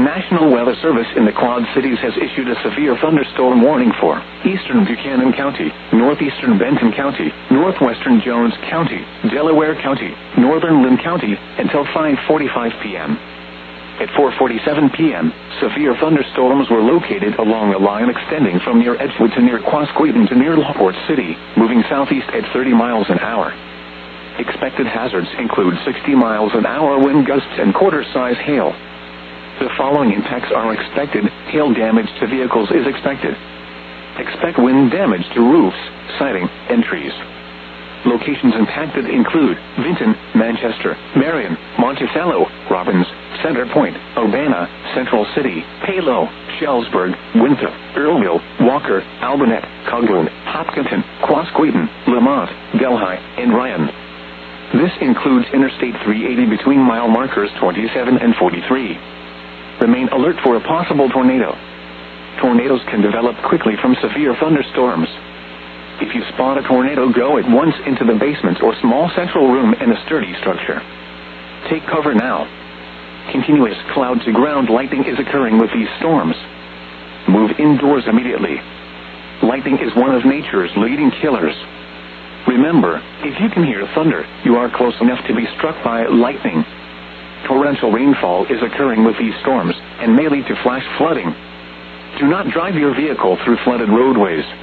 National Weather Service in the Quad Cities has issued a severe thunderstorm warning for eastern Buchanan County, northeastern Benton County, northwestern Jones County, Delaware County, northern Lynn County until 5:45 p.m. At 4:47 p.m., severe thunderstorms were located along a line extending from near Edgewood to near Quasqueton to near LaPorte City, moving southeast at 30 miles an hour. Expected hazards include 60 miles an hour wind gusts and quarter-size hail. The following impacts are expected. Hail damage to vehicles is expected. Expect wind damage to roofs, siding, and trees. Locations impacted include Vinton, Manchester, Marion, Monticello, Robbins, Center Point, Urbana, Central City, Palo, Shellsburg, Winthrop, Earlville, Walker, Albernet, Coghlan, Hopkinton, Quasqueton, Lamont, Delhi, and Ryan. This includes Interstate 380 between mile markers 27 and 43. Remain alert for a possible tornado. Tornadoes can develop quickly from severe thunderstorms. If you spot a tornado, go at once into the basement or small central room in a sturdy structure. Take cover now. Continuous cloud-to-ground lightning is occurring with these storms. Move indoors immediately. Lightning is one of nature's leading killers. Remember, if you can hear thunder, you are close enough to be struck by lightning. Torrential rainfall is occurring with these storms and may lead to flash flooding. Do not drive your vehicle through flooded roadways.